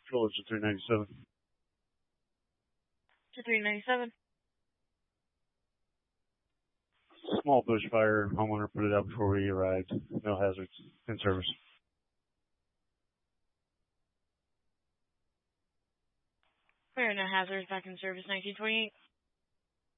Controllers to 397. To 397. Small bushfire. Homeowner put it out before we arrived. No hazards. In service. Fire no hazards. Back in service. 1928.